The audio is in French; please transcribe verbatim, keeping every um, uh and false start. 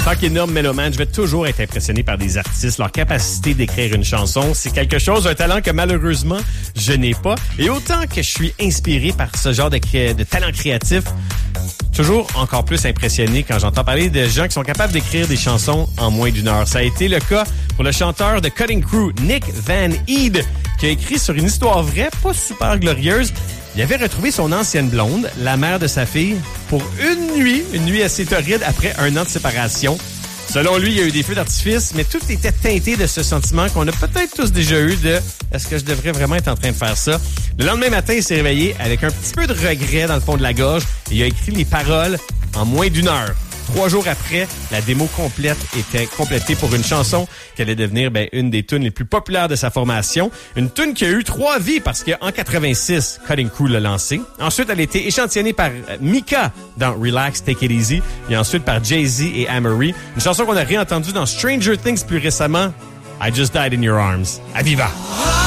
tant qu'énorme mélomane, je vais toujours être impressionné par des artistes, leur capacité d'écrire une chanson. C'est quelque chose, un talent que malheureusement, je n'ai pas. Et autant que je suis inspiré par ce genre de, cré... de talent créatif, toujours encore plus impressionné quand j'entends parler de gens qui sont capables d'écrire des chansons en moins d'une heure. Ça a été le cas pour le chanteur de Cutting Crew, Nick Van Eed, qui a écrit sur une histoire vraie, pas super glorieuse. Il avait retrouvé son ancienne blonde, la mère de sa fille, pour une nuit, une nuit assez torride après un an de séparation. Selon lui, il y a eu des feux d'artifice, mais tout était teinté de ce sentiment qu'on a peut-être tous déjà eu de « est-ce que je devrais vraiment être en train de faire ça? » Le lendemain matin, il s'est réveillé avec un petit peu de regret dans le fond de la gorge et il a écrit les paroles en moins d'une heure. Trois jours après, la démo complète était complétée pour une chanson qui allait devenir ben, une des tunes les plus populaires de sa formation. Une tune qui a eu trois vies parce qu'en quatre-vingt-six, Cutting Crew l'a lancée. Ensuite, elle a été échantillonnée par Mika dans Relax, Take It Easy et ensuite par Jay-Z et Amory. Une chanson qu'on a réentendue dans Stranger Things plus récemment, I Just Died in Your Arms. À viva!